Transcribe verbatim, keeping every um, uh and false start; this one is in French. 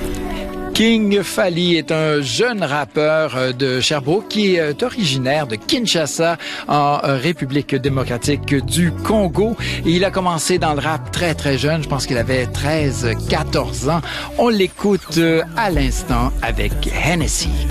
King Fally est un jeune rappeur de Sherbrooke qui est originaire de Kinshasa en République démocratique du Congo. Et il a commencé dans le rap très très jeune, je pense qu'il avait treize quatorze ans. On l'écoute à l'instant avec Hennessy.